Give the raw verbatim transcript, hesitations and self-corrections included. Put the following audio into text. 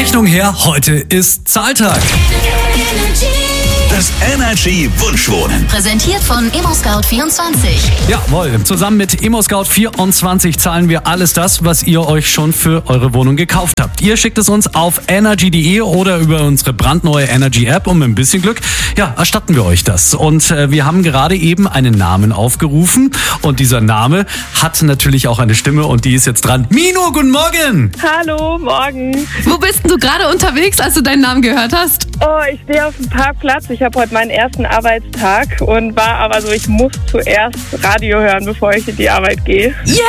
Rechnung her, heute ist Zahltag. Das Energy Wunschwohnen. Präsentiert von ImmoScout vierundzwanzig. Jawohl, zusammen mit ImmoScout vierundzwanzig zahlen wir alles das, was ihr euch schon für eure Wohnung gekauft habt. Ihr schickt es uns auf energy punkt de oder über unsere brandneue Energy App und mit ein bisschen Glück, ja, erstatten wir euch das. Und äh, wir haben gerade eben einen Namen aufgerufen und dieser Name hat natürlich auch eine Stimme und die ist jetzt dran. Mino, guten Morgen! Hallo, morgen. Wo bist denn du gerade unterwegs, als du deinen Namen gehört hast? Oh, ich stehe auf dem Parkplatz. Ich habe heute meinen ersten Arbeitstag und war aber so, ich muss zuerst Radio hören, bevor ich in die Arbeit gehe. Yeah!